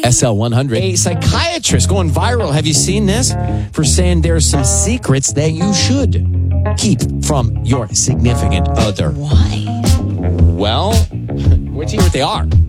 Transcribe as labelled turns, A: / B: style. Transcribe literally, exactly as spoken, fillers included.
A: S L one hundred. A psychiatrist going viral. Have you seen this? For saying there's some secrets that you should keep from your significant other.
B: Why?
A: Well, wait till you hear what they are.